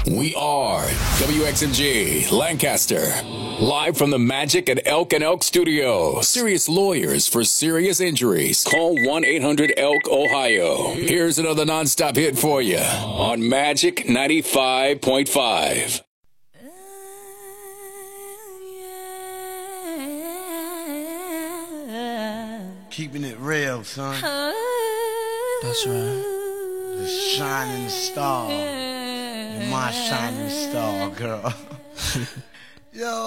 We are WXMG Lancaster. Live from the Magic at Elk and Elk Studio. Serious lawyers for serious injuries. Call 1-800-ELK, Ohio. Here's another nonstop hit for you on Magic 95.5. Keeping it real, son. That's right. The shining star. You're my shining star, girl. Yo.